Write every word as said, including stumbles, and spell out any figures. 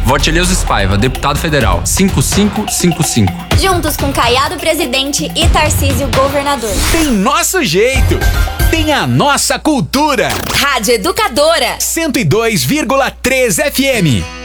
Vote Eleusis Paiva, deputado federal, cinco cinco cinco cinco. Juntos com Caiado presidente e Tarcísio governador. Tem nosso jeito, tem a nossa cultura. Rádio Educadora cento e dois vírgula três F M.